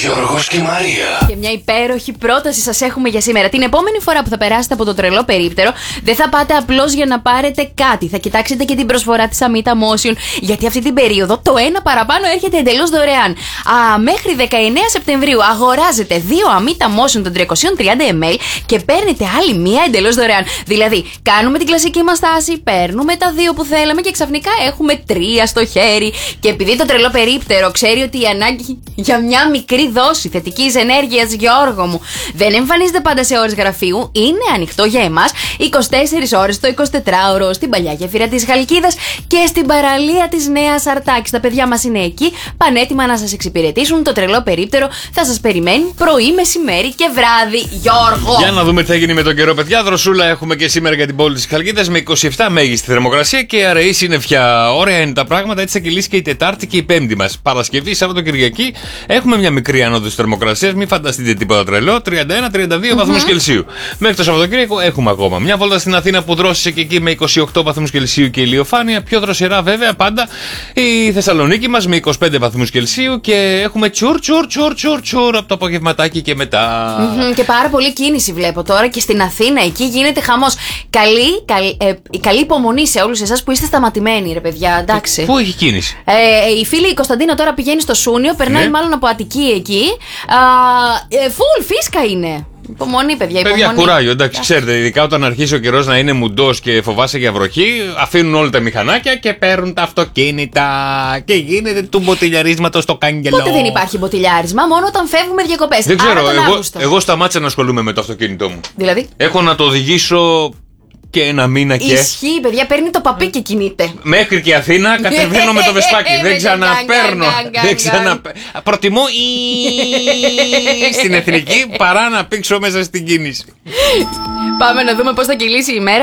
Γιώργος και Μαρία. Και μια υπέροχη πρόταση σας έχουμε για σήμερα. Την επόμενη φορά που θα περάσετε από το τρελό περίπτερο, δεν θα πάτε απλώς για να πάρετε κάτι. Θα κοιτάξετε και την προσφορά της Amita Motion, γιατί αυτή την περίοδο το ένα παραπάνω έρχεται εντελώς δωρεάν. Μέχρι 19 Σεπτεμβρίου αγοράζετε 2 Amita Motion των 330 ml και παίρνετε άλλη μία εντελώς δωρεάν. Δηλαδή, κάνουμε την κλασική μας στάση, παίρνουμε τα 2 που θέλαμε και ξαφνικά έχουμε 3 στο χέρι. Και επειδή το τρελό περίπτερο ξέρει ότι η ανάγκη για μια μικρή δόση θετικής ενέργειας, Γιώργο μου, δεν εμφανίζεται πάντα σε ώρες γραφείου, είναι ανοιχτό για εμάς 24 ώρες το 24ωρο στην παλιά γέφυρα της Χαλκίδας και στην παραλία της Νέας Αρτάκης. Τα παιδιά μας είναι εκεί, πανέτοιμα να σας εξυπηρετήσουν. Το τρελό περίπτερο θα σας περιμένει πρωί, μεσημέρι και βράδυ, Γιώργο. Για να δούμε τι θα γίνει με τον καιρό, παιδιά. Δροσούλα έχουμε και σήμερα για την πόλη της Χαλκίδας με 27 μέγιστη θερμοκρασία και αραιή συννεφιά. Ωραία είναι τα πράγματα, έτσι θα κυλήσει και η Τετάρτη και η Πέμπτη μας. Παρασκευή, Σαββατοκυριακή έχουμε μια μικρή άνοδο της θερμοκρασίας, μην φανταστείτε τίποτα τρελό. 31-32 βαθμούς Κελσίου. Μέχρι το Σαββατοκύριακο έχουμε ακόμα μια βόλτα στην Αθήνα που δρόσησε και εκεί με 28 βαθμούς Κελσίου και ηλιοφάνεια. Πιο δροσερά βέβαια πάντα η Θεσσαλονίκη μας με 25 βαθμούς Κελσίου και έχουμε τσουρ από το απογευματάκι και μετά. Και πάρα πολύ κίνηση βλέπω τώρα και στην Αθήνα, εκεί γίνεται χαμός. Καλή υπομονή σε όλους εσάς που είστε σταματημένοι, ρε παιδιά, εντάξει. Πού έχει κίνηση? Η φίλη Κωνσταντίνα τώρα πηγαίνει στο Σούνιο, περνάει μάλλον από Αττική εκεί. Φουλ φίσκα είναι. Υπομονή, παιδιά. Παιδιά, κουράγιο, εντάξει, ξέρετε, ειδικά όταν αρχίσει ο καιρός να είναι μουντός και φοβάσαι για βροχή, αφήνουν όλα τα μηχανάκια και παίρνουν τα αυτοκίνητα. Και γίνεται του μποτιλιαρίσματος το κάγκελο. Πότε δεν υπάρχει μποτιλιάρισμα, μόνο όταν φεύγουμε διακοπές. Δεν ξέρω, εγώ σταμάτησα να ασχολούμαι με το αυτοκίνητό μου. Δηλαδή? Έχω να το οδηγήσω και ένα μήνα και. Ισχύει, παιδιά, παίρνει το παπί και κινείται. Μέχρι και Αθήνα κατεβαίνω με το βεσπάκι. Δεν ξαναπαίρνω. Προτιμώ στην εθνική παρά να πήξω μέσα στην κίνηση. Πάμε να δούμε πώς θα κυλήσει η μέρα.